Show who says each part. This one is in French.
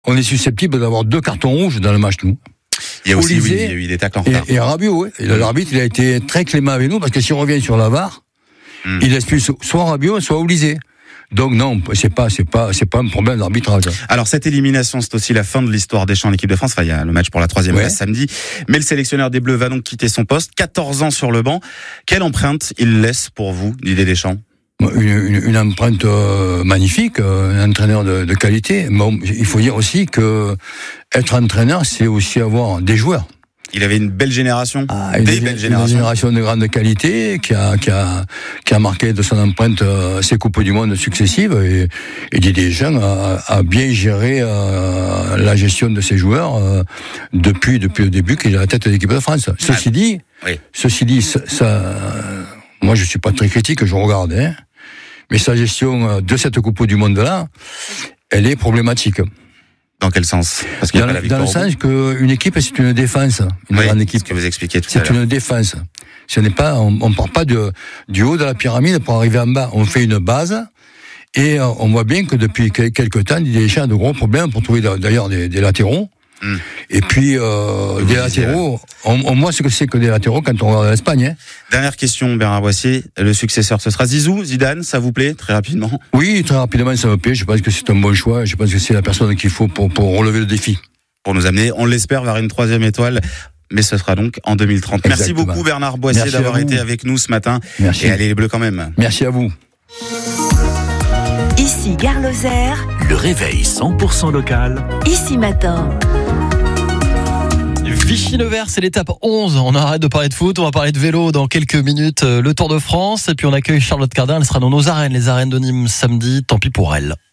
Speaker 1: on est susceptible d'avoir 2 cartons rouges dans le match, nous.
Speaker 2: Il y a aussi
Speaker 1: Olysée,
Speaker 2: il y a eu des tacles en retard.
Speaker 1: Et Rabiot, ouais. L'arbitre, il a été très clément avec nous, parce que si on revient sur la VAR, il expulse soit Rabiot, soit Olysée. Donc non, c'est pas un problème d'arbitrage.
Speaker 2: Alors cette élimination, c'est aussi la fin de l'histoire Deschamps en équipe de France. Enfin, il y a le match pour la 3e place samedi. Mais le sélectionneur des Bleus va donc quitter son poste. 14 ans sur le banc. Quelle empreinte il laisse pour vous, Didier Deschamps ?
Speaker 1: Une empreinte magnifique, un entraîneur de qualité. Bon, il faut dire aussi que être entraîneur, c'est aussi avoir des joueurs.
Speaker 2: Il avait une belle génération,
Speaker 1: une génération de grande qualité qui a marqué de son empreinte ses coupes du monde successives et Didier Deschamps a bien géré la gestion de ses joueurs depuis le début qu'il est à la tête de l'équipe de France. Ceci dit, ça, moi je suis pas très critique, je regarde, mais sa gestion de cette coupe du monde là, elle est problématique.
Speaker 2: Dans quel sens ? Parce
Speaker 1: dans le sens qu'une équipe, c'est une défense. Une grande équipe.
Speaker 2: Ce que vous expliquiez tout à l'heure.
Speaker 1: C'est une défense. Ce n'est pas, on part pas du haut de la pyramide pour arriver en bas. On fait une base. Et on voit bien que depuis quelques temps, il y a déjà de gros problèmes pour trouver d'ailleurs des latéraux. Et puis des latéraux, on voit ce que c'est que des latéraux quand on regarde l'Espagne.
Speaker 2: Dernière question, Bernard Boissier. Le successeur, ce sera Zizou, Zidane, ça vous plaît, très rapidement ?
Speaker 1: Oui, très rapidement, ça me plaît. Je pense que c'est un bon choix. Je pense que c'est la personne qu'il faut pour relever le défi.
Speaker 2: Pour nous amener, on l'espère, vers une 3e étoile. Mais ce sera donc en 2030.
Speaker 1: Exactement.
Speaker 2: Merci beaucoup Bernard Boissier d'avoir été avec nous ce matin.
Speaker 1: Merci.
Speaker 2: Et allez les Bleus quand même.
Speaker 1: Merci à vous.
Speaker 3: Ici Gare Lozère.
Speaker 4: Le réveil 100% local.
Speaker 3: Ici Matin.
Speaker 5: Vichy-Nevers, c'est l'étape 11. On arrête de parler de foot, on va parler de vélo dans quelques minutes. Le Tour de France. Et puis on accueille Charlotte Cardin. Elle sera dans nos arènes, les arènes de Nîmes samedi. Tant pis pour elle.